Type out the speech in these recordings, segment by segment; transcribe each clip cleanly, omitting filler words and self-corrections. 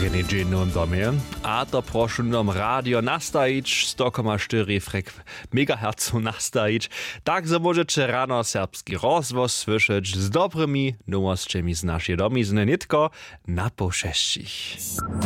René Gino im Domie. A to proszę nam radio nastajić 100,4 MHz nastajić. Tak, że możecie rano serbski rozwoz słyszeć z dobrymi nowościami z naszej domizny, nie tylko na poszeszcich.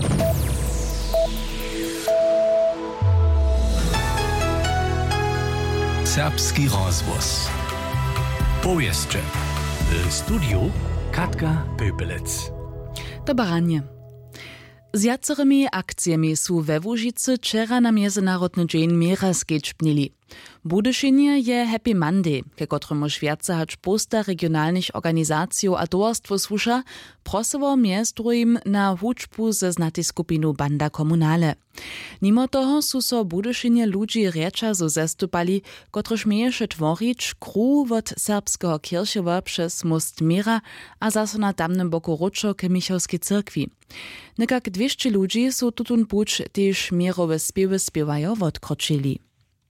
Serbski rozwoz. Powieszcze. W studiu Katka Pöpelec. To baranie. Z jacerymi akcjami są we Łužicy wczera na Międzynarodny Dzień Miera skiećpnili. Budyšenje je Happy Monday, ke kotremuž viace hač posta regionalnych organizacji a towarstwo słuša, prosowo mjez drugim na hučbu ze znatej skupinu Banda Komunale. Mimo toho sú so budyšenje ludzi reča zo zestupali, kotrež mieješe tvorič kruh od serbskeho kiršewa przez most Miera a zaso na tamnym boku ručo ke Michalskiej cyrkwi. Nekak 200 ludzi sú tutun puč tež mierowe spiewy spiewajo odkročili.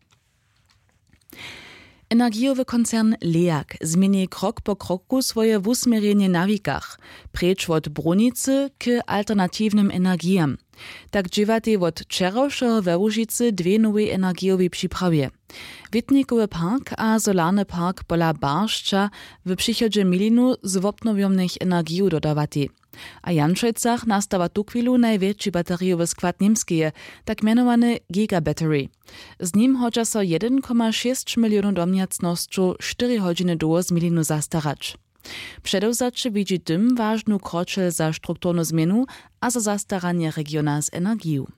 Energiowy koncern LEAG zmieni krok po kroku swoje wusmierenie na wikach, precz od brunicy k alternatywnym energijam. Tak dziewatej od wczorajszego we Łužicy dwie nowe energiowe przyprawie. Witnikowy park a solarny park pola Barszcza w przychodzie milinu z obnowiomnych energiów dodawati. A Jančojcach nastawa tu chwilu największy bateriowy skład niemskie, tak mianowany Gigabattery. Z nim chodzi so 1,6 milionu domniacnościu 4 godziny długo z milinu zastarać. Przedewzaczy widzi tym ważną kroczel za strukturną zmianu a za zastaranie regiona z energią.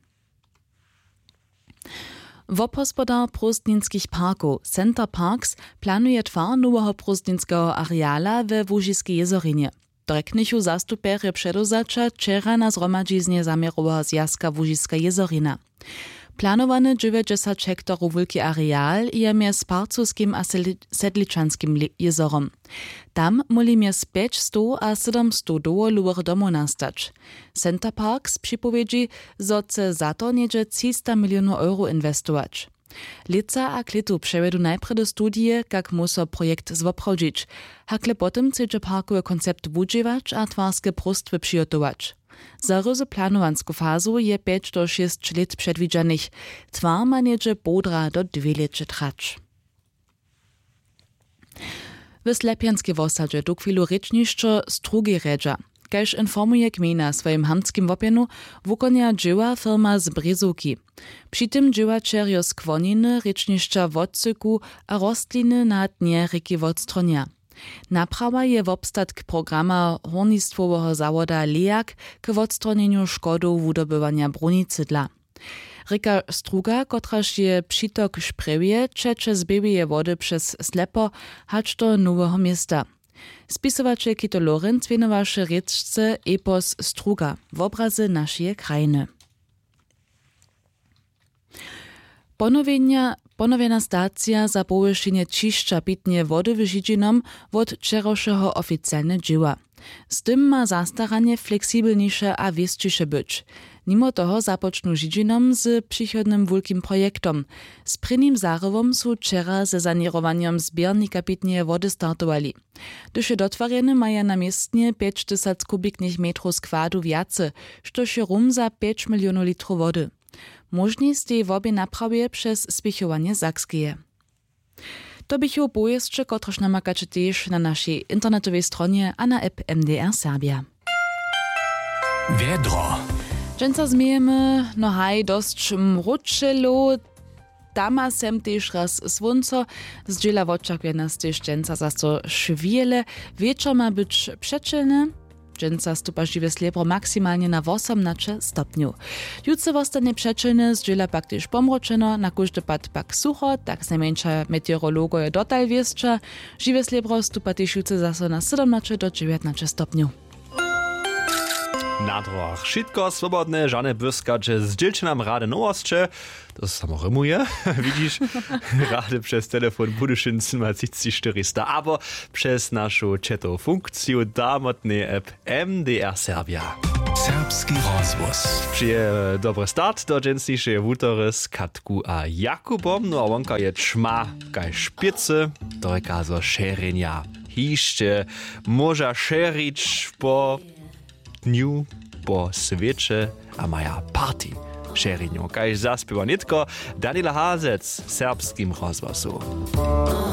Wopospodar prostninskich parków Center Parks planuje twar nowego prostninskiego areala we Łužiskiej jezorinie. Dreknichu zastupery przedewzacza wczera na zgromadziznie zamierowego zjazka Łužiska jezorina. Planowany 90 hektarów wielki areal je mjez Parcovskim a Sedličanskim jezorom. Tam moli mjez 500 a 700 dołoluwych domów nastać. Center Parks przypowiedzi, że chce za to niedzie 300 milionów euro inwestować. Lica a klitu przevedu najprede studie, jak muso projekt zwoprawdzić. Hakle potem chce parkowy koncept wudźiwać a twarskie prostwy przygotować. Za roze planowansku fazu je 5 do 6 lat przedwidzianych. Twar ma niedzie bodra do 2 lecie trać. W Slepianskie wosadzie do chwilu rečnišćo strugi redża. Kaž informuje gmina swoim hamtskim wopienu, wukonia dzieła firma z Brezówki. Przy tym dzieła czerjo skłoniny, rečnišća wodcyku a rostliny na dnie rzeki wodstronia. Naprawa je wobstatk programa hornistwowego zawoda LEAG k wodstronieniu szkodów wudobywania brunicydla. Reka Struga, kotraż je przytok szprewie, czecze zbiewie wody przez slepo, hacz do Nowego Miasta. Spisowacze Kito Lorenz wienowaše rečce epos Struga, w obrazy naszej krajiny. Ponowiena stacja za powyższenie čišća pitnie wody w Židžinom od wczorajszego oficjalne dzieła. Z tym ma zastaranie fleksibelniejsze a wieszczysze być. Mimo toho započnu Židžinom z przychodnym wielkim projektom. Z prynim zarowom są wczera ze sanierowaniem zbiornika pitnie wody startowali. Gdyż dotwarjene maja na miestnie 50 kubiknych metrów składu wiace, što się rum za 5 milionów litrów wody. Możni z tej wobie naprawie przez spichowanie Zakskie. To bychu pojeźdźcze, kotreż namakacie też na naszej internetowej stronie a na app MDR Serbia. Wiedro. Dżęca zmiejemy, no haj, dość mručelo, dama sem też raz słonco, zdziela w oczach nas też dżęca zasto szwiele, wieczor ma być przeczylny, dżęca stupa żywe sliebro maksymalnie na 18 stopniu. Jutce wostanie przeczylny, zdziela pak też pomroczeno, na każdy pad pak sucho, tak najmniejsza meteorologo je dotal wieszcza, żywe sliebro stupa też jutce zaso na 17 do 19 stopniu. Na droch wszystko swobodne, żadne błyskacze, zdzielcie nam rady nowości. To samo rymuje, widzisz, rady przez telefon Budyszyn 400, aber przez naszą chatową funkcję damotnej app MDR Serbia. Serbski rozwoz. Przyje dobry start do dżęsniejszej wutory z Katku a Jakubom, no a wonka je czma kaj szpicy, to rekazo szerenia. Hiszcie, może szerić po dniu po świecie a maja party. Šerinjo, kaj zaspěva nitko Daniela Hazec, serbskim rozhlasu.